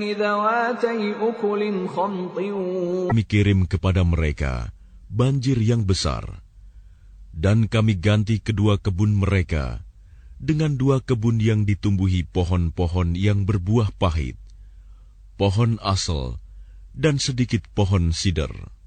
Kami kirim kepada mereka banjir yang besar, dan kami ganti kedua kebun mereka dengan dua kebun yang ditumbuhi pohon-pohon yang berbuah pahit, pohon asal, dan sedikit pohon sider.